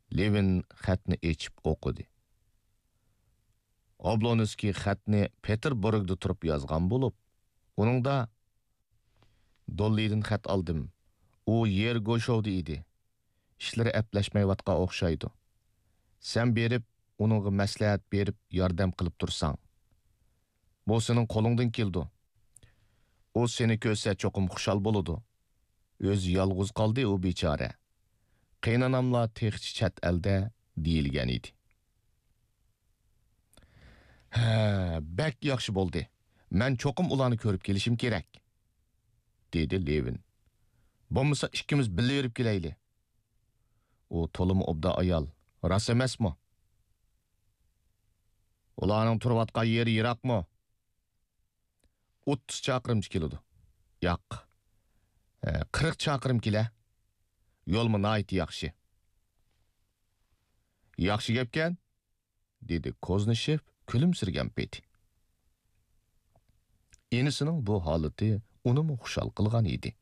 Levin xatni echib o'qidi. Oblonskiy xatni Peterburgda turib yozgan bo'lib, uningda Dollidan xat oldim. U yer go'shovdi edi. İşləri əpləşməyətqa oxşaydı. Sən berib, onunğa məsləhət berib, yardım qılıb dursan. Bu senin qolundan keldi. O seni görsə çoxum xuşal boludu. Öz yalğız qaldı o biçare. Qaynanamla texçi çət əldə deyilgan idi. Bək yaxşı boldu. Mən çoxum ulanı görüb gelişim gerek, dedi Levin. Bo'lmasa ikkimiz birga yurib kelayli. O tolimi obda ayal. Ras emasmi? Ularning turayotgan yeri yiroqmi? 30 chaqirim keladi. Yo'q. 40 chaqirim kela. Yo'lmi nihoyat yaxshi. Yaxshi gapkan, dedi Koznishev kulimsirgan peti. Enisining bu holati uni xushal qilgan edi.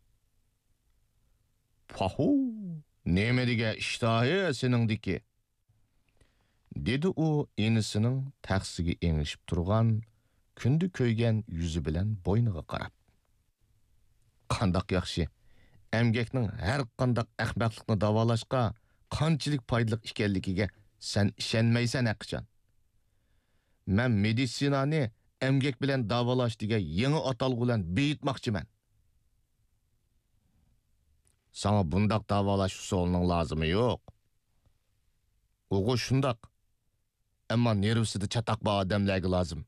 Pahu, nemediga ishtahi seningdiki, dedi u enisining taxsiga engishib turgan, kundi ko'ygan yuzi bilan bo'yniga qarab. Qandaq yaxshi, emgakning har qandaq ahmoqlikni davolashga qanchalik foydali ekanligiga sen ishonmaysan aqchan. Men meditsinani emgak bilan davolash degan yangi atalg'i bilan beyitmoqchiman. Sana bundaq davolash usulining lozimi yo'q. O'g'u shundaq. Ammo nervsida chataq bor odamlarga lozim.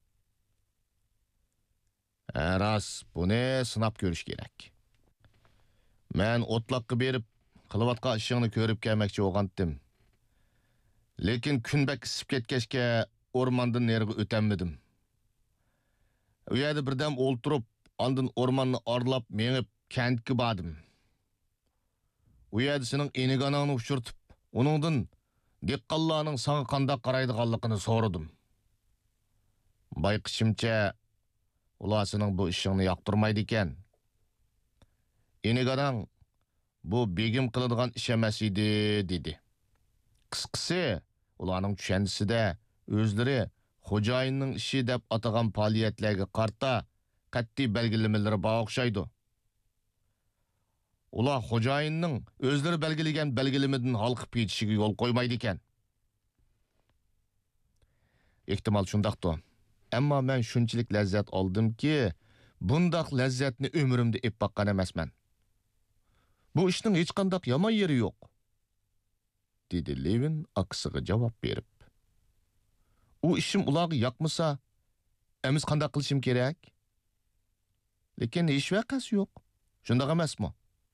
Ras, buni sinab ko'rish kerak. Men o'tloqqa berib, qilayotgan ishingni ko'rib kelmoqchi bo'lgandim. Lekin kun bak isib ketgachga o'rmondan neriga o'tolmadim. U yerda birdan o'ltirib, ondan o'rmonni orlab menib kentga bordim. U yerda sening eniganangni uçurtib, uningdan deqqallarning sana qandaq qaraydiganligini so'radim. Bayqishimcha, ular sening bu ishingni yoqtirmaydi ekan. Eniganang bu begim qiladigan ish emas edi, dedi. Qisqasi, ularning tushandisida o'zlari xo'jayinning ishi deb atagan faoliyatlarga qarta qat'iy belgilamalari bor o'xshaydi. Ular xo'jayinning o'zlari belgilagan belgilimidan halqib ketishiga yo'l qo'ymaydi ekan. Ehtimol shundaqdir. Ammo men shunchalik lazzat oldimki, bundaq lazzatni umrimda ep baqqan emasman. Bu ishning hech qanday yomon yeri yo'q, dedi Levin aqsiga javob berib. U ishim ularga yoqmasa, emiz qanday qilishim kerak? Lekin hech vaqasi yo'q. Shundaq emasmi?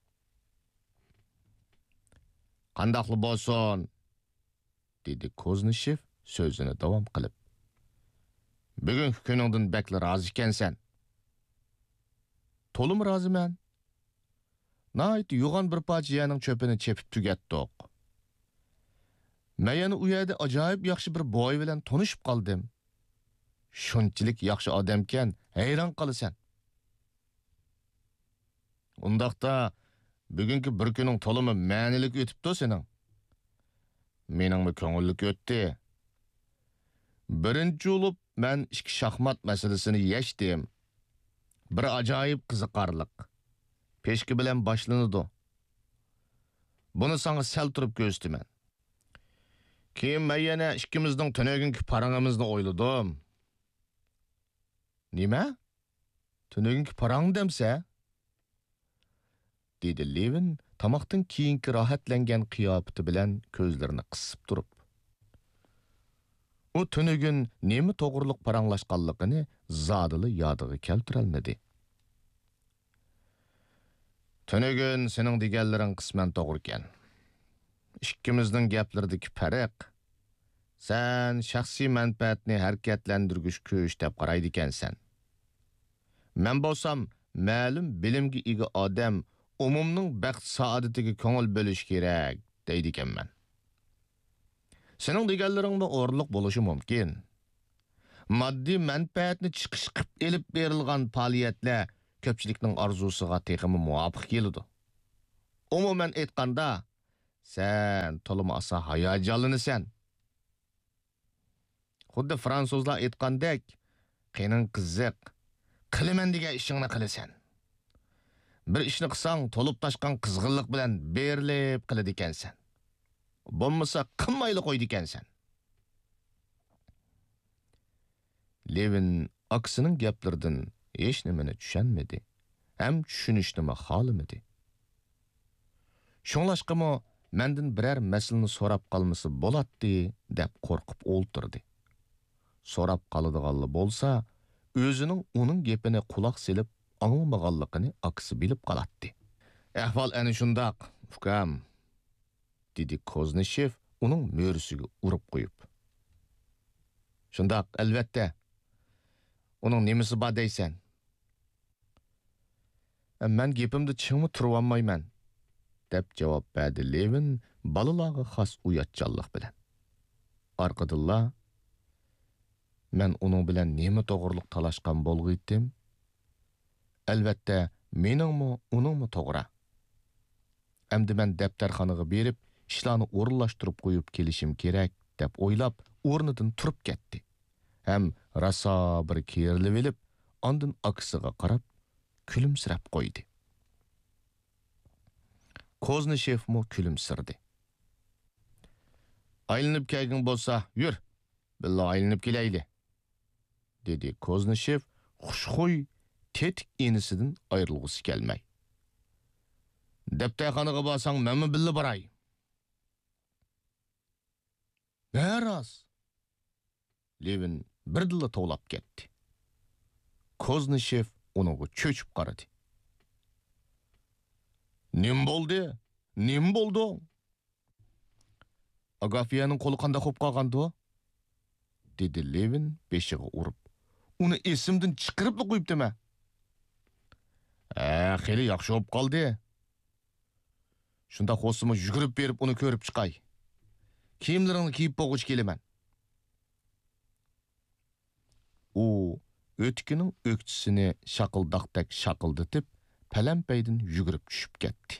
Qandaqli bo'lsin, dedi Koznishev so'zini davom qilib. Bugun kuningdan bakla rozi ekansan. To'lim roziman. Nayt yo'g'on bir parchaning cho'pini chepib tugatdik. Men yana u yerda ajoyib yaxshi bir boy bilan tanishib qoldim. Shunchalik yaxshi odamkan, hayron qolasan. Undaqda bugungi bir kuning to'limi ma'nilik o'tibdi sening. Meningmi ko'ngillik o'tdi. Birinchi bo'lib men ikki shaxmat masalasini yechdim. Bir ajoyib qiziqarliq. Peshki bilan boshlanadi. Buni sana sal turib ko'zdiman. Keyin men yana ikkimizning tunugungi parangimizni o'yladim. Nima? Tunugungi parang demsa? dedi Levin tamoqdan keyingi rohatlangan qiyofati bilan ko'zlarini qisib turib. U tunugun nemi to'g'riliq paranglashganligini zodili yodiga keltirolmadi. Tunugun sening deganlaring qisman to'g'ri ekan. Ikkimizning gaplaridagi farq sen shaxsiy manfaatni harakatlantirgich ko'sh deb qaraydi ekansan. Men bo'lsam ma'lum bilimga ega odam umumning baxt saodatiga ko'ngil bo'lish kerak deydi ekanman. Sening deganlaringda o'rinliq bo'lishi mumkin. Moddiy manfaatni chiqish qilib elib berilgan faoliyatlar ko'pchilikning orzusiga texmi muvofiq keladi. Umuman aytganda, Sen toluma asa hayacanlanasan. Xuddi fransuzlar aytgandek, qening qiziq, qilaman degan ishingni qilasan. Bir ishni qilsang, to'lib tashqan qizg'inlik bilan berilib qiladi ekansan. Bo'lmasa qilmayli qo'ydi ekansan. Levin aksining gaplaridan hech nimani tushunmadi, ham tushunishni xohlamadi. Shunglashqimi mendan biror masalani so'rab qolmasa bo'ladi deb qo'rqib o'ltirdi. So'rab qoladiganli bo'lsa, o'zining uning gapini quloq silib anglamaganligini aksi bilib qolatdi. Ahvol ana shundoq, ukam, dedi Koznishev uning mo'risiga urib qo'yib. Shundoq, albatta. Uning nimasi bor deysan? Men gapimda chingmi turib olmayman, deb javob berdi Levin balalarga xos uyatchanlik bilan. Orqadilla men uning bilan nima to'g'riliq talashgan bo'lg'iydim? Albatta, meningmi, uningmi to'g'ri. Endi men daftarxonaga berib, ishlarni o'rinlashtirib qo'yib kelishim kerak deb o'ylab, o'rnidan turib ketdi. Hem rasa bir kerilib elib, ondan aksiga qarab, kulimsirab qo'ydi. Koznishevmi kulimsirdi. Aylanib kelgin bo'lsa, yur, billah aylanib kelayli, dedi Koznishev xushxuy tetik enisidan ayrilg'isi kelmay. Daftarxonaga borsang, menmi billa boray. Meras. Levin birdilla to'lab ketdi. Koznishev unuga cho'chib qaradi. Nim bo'ldi? Nim bo'ldi? Agafiyaning qo'li qanday xo'p qolgandi? Dedi Levin beshiga urib. Uni esimdan chiqarib qo'yibdimi? Xeli yaxshi bo'lib qoldi. Shunda xo'simi yugurib berib uni ko'rib chiqay. Kiyimlaringni kiyib bo'g'ich kelaman. U o'tkining o'kchisini shaqildaqdak shaqildatib, palampaydan yugurib tushib ketdi.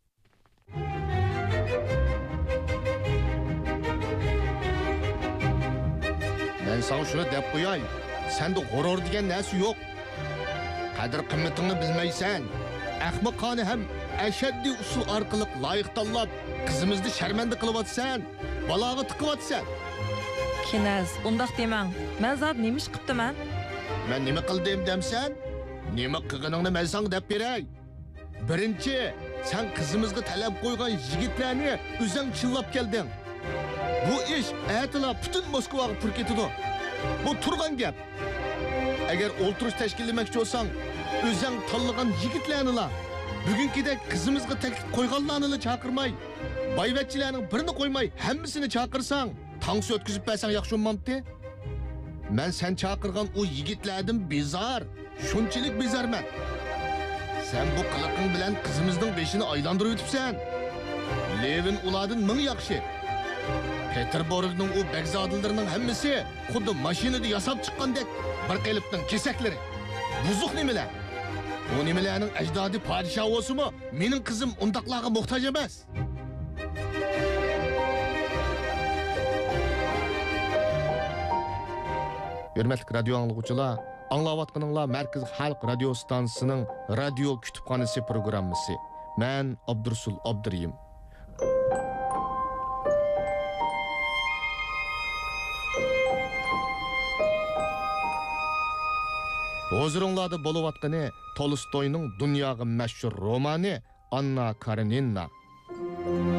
Men sana shuni deb qo'yay, senda g'urur degan narsa yo'q. Qadr qimmatingni bilmaysan. Ahmoqona ham ashaddiy usul orqali loyiq tanlab, qizimizni sharmanda qilyapsan, baloga tiqyapsan. Kinaz, undaq demang. Men zot nima ish qilibdiman? Men nima qildim demsan? Nima qilganingni men senga deb beray. Birinchi, sen qizimizga talab qo'ygan yigitlarni o'zing chillab kelding. Bu ish aytilab butun Moskvaga pur ketdi. Bu turgan gap. Agar o'ltirish tashkillamoqchi bo'lsang, o'zing tanlagan yigitlarni bugünkidek qizimizga taklif qo'yganlarni chaqirmay, boyvachchilarning birini qo'ymay, hammasini chaqirsang, tansi o'tkazib bersang yaxshi bo'lmamdi? Men sen chaqirgan o yigitlardan bezar, shunchalik bezarman. Sen bu qiliqing bilan qizimizning beshini aylantirib o'tibsan. Levin ulardan ming yaxshi. Peterburgning o begzodilarining hammasi xuddi mashinada yasab chiqqandek bir qalbning kesaklari. Buzuq nimalar? Bu nimalarning ajdodi podshoh bo'lsa-mi, mening qizim undaqlarga muhtoj emas. Hürmetlik radio anlıqçılar, anlavatqınыңlar Merkez Halk Radio Stansının Radio Kütüphanesi programması. Ben Abdursul Abduriyim. Hozurunlarda boluvatqını Tolstoy'nun dünyaga meşhur romanı Anna Karenina.